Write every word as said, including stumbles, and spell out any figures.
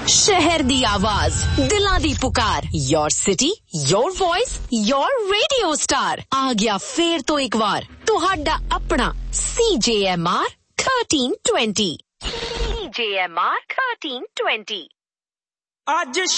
शहर दी आवाज, दिलां दी पुकार, your city, your voice, your radio star. आ गया फेर तो एक बार तुहाडा अपना C J M R thirteen twenty। C J M R thirteen twenty। आज